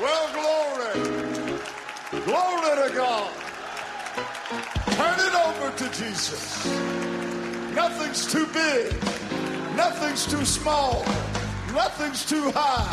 Well, glory. Glory to God. Turn it over to Jesus. Nothing's too big. Nothing's too small. Nothing's too high.